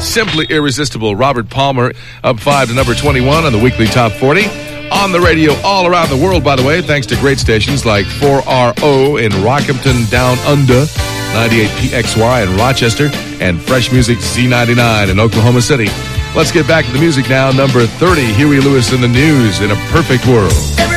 Simply Irresistible. Robert Palmer up 5 to number 21 on the weekly top 40. On the radio all around the world, by the way, thanks to great stations like 4RO in Rockhampton Down Under, 98 PXY in Rochester, and Fresh Music Z99 in Oklahoma City. Let's get back to the music now. Number 30, Huey Lewis in the News, In a Perfect World.